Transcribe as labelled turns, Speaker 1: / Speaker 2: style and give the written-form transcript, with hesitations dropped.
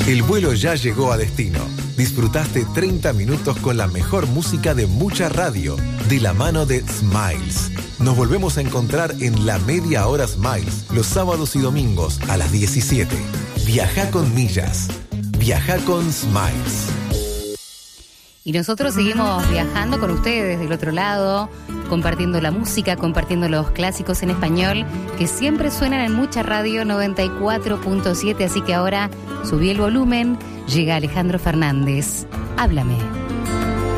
Speaker 1: El vuelo ya llegó a destino. Disfrutaste 30 minutos con la mejor música de mucha radio, de la mano de Smiles. Nos volvemos a encontrar en la Media Hora Smiles, los sábados y domingos a las 17. Viaja con millas. Viaja con Smiles.
Speaker 2: Y nosotros seguimos viajando con ustedes del otro lado, compartiendo la música, compartiendo los clásicos en español que siempre suenan en mucha radio 94.7, así que ahora subí el volumen, llega Alejandro Fernández. Háblame.